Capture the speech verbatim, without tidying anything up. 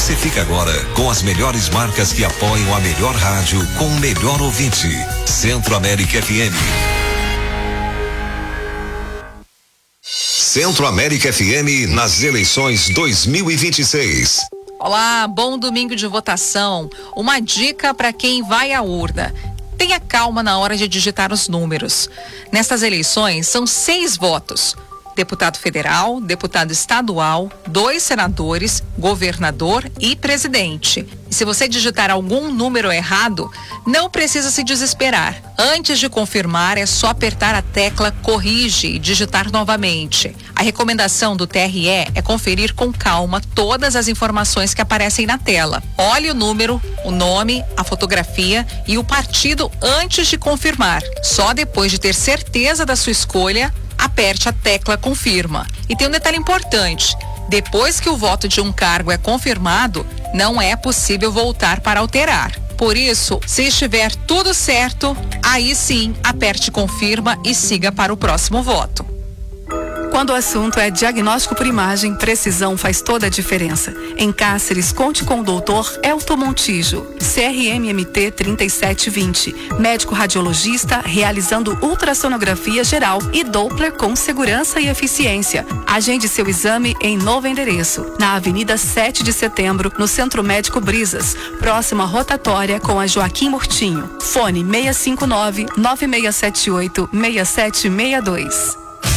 Você fica agora com as melhores marcas que apoiam a melhor rádio com o melhor ouvinte. Centro América F M. Centro América F M nas eleições dois mil e vinte e seis. Olá, bom domingo de votação. Uma dica para quem vai à urna. Tenha calma na hora de digitar os números. Nestas eleições são seis votos. Deputado federal, deputado estadual, dois senadores, governador e presidente. E se você digitar algum número errado, não precisa se desesperar. Antes de confirmar, é só apertar a tecla corrige e digitar novamente. A recomendação do T R E é conferir com calma todas as informações que aparecem na tela. Olhe o número, o nome, a fotografia e o partido antes de confirmar. Só depois de ter certeza da sua escolha, aperte a tecla confirma. E tem um detalhe importante: depois que o voto de um cargo é confirmado, não é possível voltar para alterar. Por isso, se estiver tudo certo, aí sim, aperte confirma e siga para o próximo voto. Quando o assunto é diagnóstico por imagem, precisão faz toda a diferença. Em Cáceres, conte com o doutor Elton Montijo, C R M M T trinta e sete vinte, médico radiologista realizando ultrassonografia geral e Doppler com segurança e eficiência. Agende seu exame em novo endereço, na Avenida sete de Setembro, no Centro Médico Brisas, próximo à rotatória com a Joaquim Murtinho. Fone seis cinco nove, nove seis sete oito, seis sete seis dois.